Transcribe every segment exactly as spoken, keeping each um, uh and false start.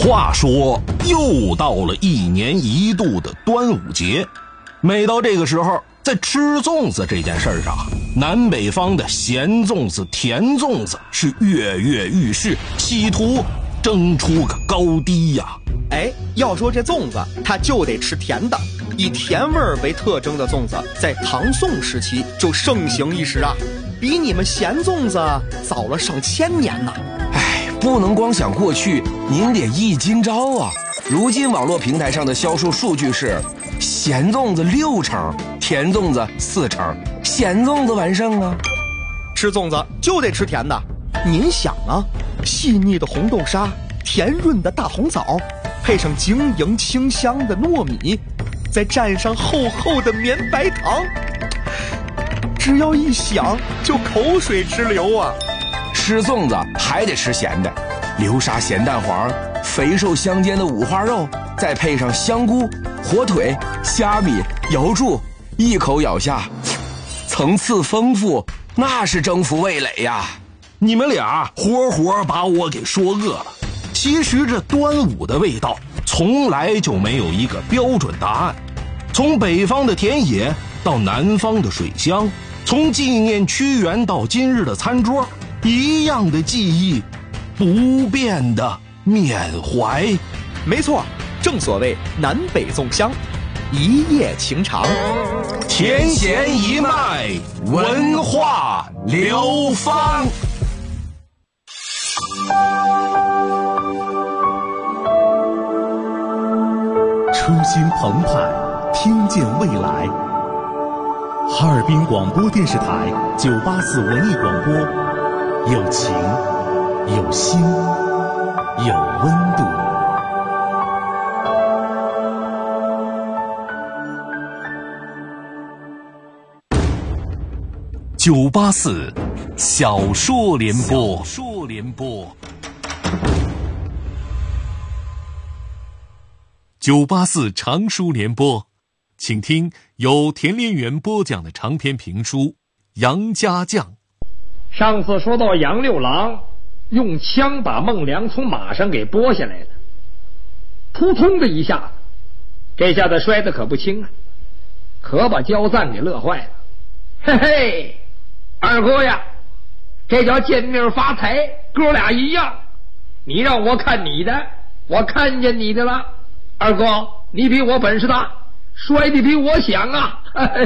话说又到了一年一度的端午节，每到这个时候，在吃粽子这件事上，南北方的咸粽子、甜粽子是跃跃欲试，企图争出个高低呀。 哎，要说这粽子，它就得吃甜的，以甜味儿为特征的粽子，在唐宋时期就盛行一时啊，比你们咸粽子早了上千年呢。 哎，不能光想过去，您得忆今朝啊。如今网络平台上的销售数据是咸粽子六成，甜粽子四成，咸粽子完胜啊。 吃粽子就得吃甜的，您想啊，细腻的红豆沙，甜润的大红枣，配上晶莹清香的糯米，再蘸上厚厚的绵白糖，只要一想就口水直流啊。 吃粽子还得吃咸的，流沙咸蛋黄，肥瘦相间的五花肉，再配上香菇、火腿、虾米、瑶柱，一口咬下，层次丰富，那是征服味蕾呀。 你们俩活活把我给说饿了。其实这端午的味道从来就没有一个标准答案，从北方的田野到南方的水乡，从纪念屈原到今日的餐桌，一样的记忆，不变的缅怀。 没错，正所谓南北粽香，一夜情长， 甜咸一脉，文化流芳。 初心澎湃，听见未来。哈尔滨广播电视台九八四文艺广播，有情，有心，有温度。 九八四小说联播，小说联播。九八四长书联播，请听由田连元播讲的长篇评书《杨家将》。 上次说到杨六郎用枪把孟良从马上给拨下来了，扑通的一下，这下子摔得可不轻啊，可把焦赞给乐坏了。嘿嘿，二哥呀，这叫见面发财，哥俩一样，你让我看你的，我看见你的了。二哥，你比我本事大，摔得比我响啊！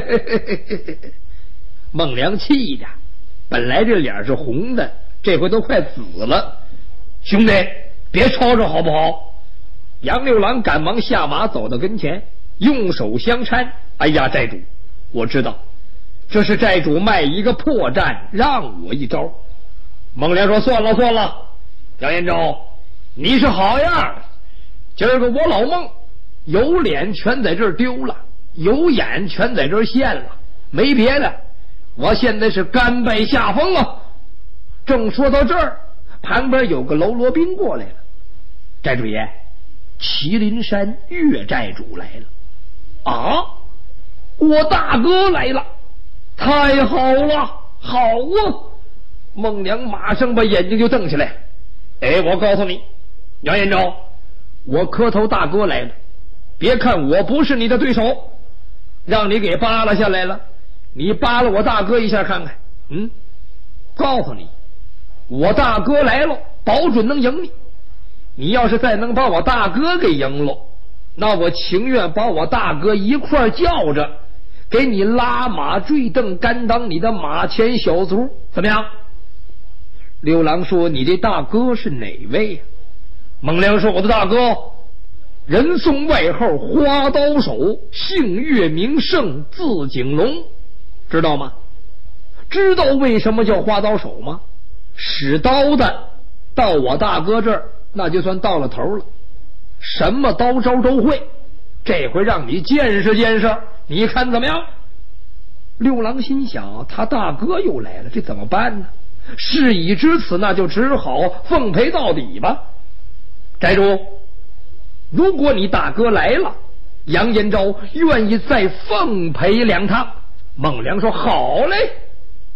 孟良气的，本来这脸是红的，这回都快紫了。兄弟，别吵吵好不好？杨六郎赶忙下马走到跟前，用手相搀。哎呀，寨主，我知道，这是寨主卖一个破绽，让我一招。孟良说：算了算了，杨延昭，你是好样。今儿个我老孟有脸全在这儿丢了，有眼全在这儿现了，没别的，我现在是甘拜下风了。正说到这儿，旁边有个喽啰兵过来了。寨主爷，麒麟山岳寨主来了。啊，我大哥来了，太好了，好啊！孟良马上把眼睛就瞪起来。哎，我告诉你，杨延昭，我磕头大哥来了，别看我不是你的对手，让你给扒拉下来了，你扒拉我大哥一下看看。嗯，告诉你，我大哥来了，保准能赢你。你要是再能把我大哥给赢了，那我情愿把我大哥一块叫着，给你拉马坠镫，甘当你的马前小卒，怎么样？六郎说：你这大哥是哪位呀？孟良说：我的大哥，人送外号花刀手，姓岳名胜，字景龙，知道吗？知道为什么叫花刀手吗？使刀的到我大哥这儿，那就算到了头了，什么刀招都会，这回让你见识见识，你看怎么样？六郎心想，他大哥又来了，这怎么办呢？事已至此，那就只好奉陪到底吧。寨主，如果你大哥来了，杨延昭愿意再奉陪两趟。孟良说：好嘞。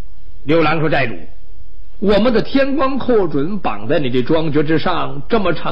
六郎说：寨主，我们的天光寇准绑在你这庄爵之上这么长